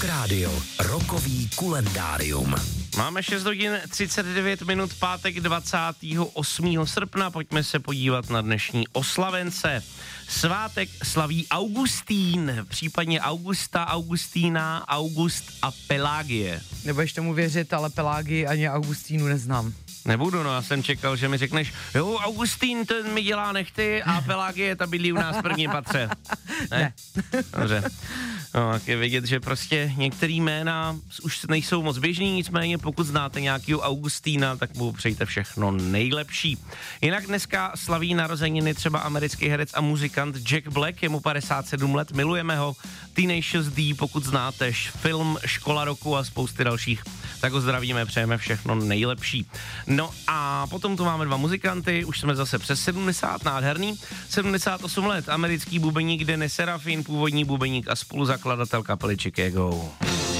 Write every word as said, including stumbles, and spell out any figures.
Radio, rokový kulendárium. Máme šest hodin třicet devět minut, pátek dvacátého osmého srpna, pojďme se podívat na dnešní oslavence. Svátek slaví Augustín, případně Augusta, Augustína, August a Pelágie. Nebudeš tomu věřit, ale Pelagii ani Augustínu neznám. Nebudu, no já jsem čekal, že mi řekneš, jo, Augustín, ten mi dělá nechty a Pelágie, ta bydlí u nás v prvním patře. Ne? Ne. Dobře. No, tak je vidět, že prostě některý jména už nejsou moc běžný, nicméně pokud znáte nějakýho Augustína, tak mu přejte všechno nejlepší. Jinak dneska slaví narozeniny třeba americký herec a muzikant Jack Black, je mu padesát sedm let, milujeme ho. Tenacious D, pokud znáte film Škola roku a spousty dalších, tak ho zdravíme, přejeme všechno nejlepší. No a potom tu máme dva muzikanty, už jsme zase přes sedmdesát, nádherný. sedmdesát osm let, americký bubeník Dennis Serafin, původní bubeník a spoluzakladatel kapely Chicago.